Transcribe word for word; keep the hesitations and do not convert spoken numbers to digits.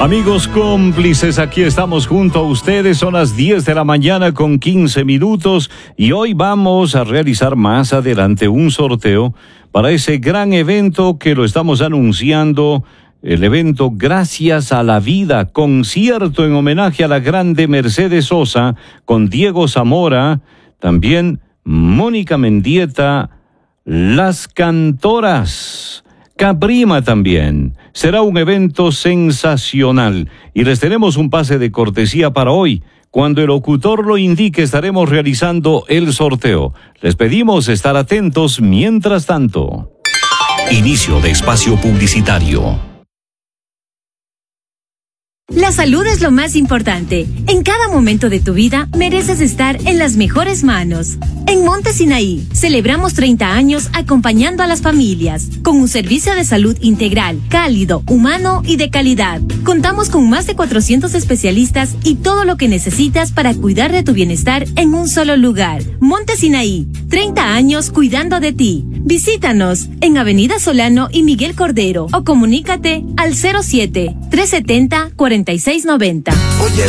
Amigos cómplices, aquí estamos junto a ustedes, son las diez de la mañana con quince minutos y hoy vamos a realizar más adelante un sorteo para ese gran evento que lo estamos anunciando, el evento Gracias a la Vida, concierto en homenaje a la grande Mercedes Sosa con Diego Zamora, también Mónica Mendieta, Las Cantoras, Caprima también. Será un evento sensacional y les tenemos un pase de cortesía para hoy. Cuando el locutor lo indique, estaremos realizando el sorteo. Les pedimos estar atentos mientras tanto. Inicio de espacio publicitario. La salud es lo más importante. En cada momento de tu vida mereces estar en las mejores manos. En Monte Sinaí celebramos treinta años acompañando a las familias con un servicio de salud integral, cálido, humano y de calidad. Contamos con más de cuatrocientos especialistas y todo lo que necesitas para cuidar de tu bienestar en un solo lugar. Monte Sinaí, treinta años cuidando de ti. Visítanos en Avenida Solano y Miguel Cordero o comunícate al cero siete, tres setenta, cuarenta y seis noventa. Oye,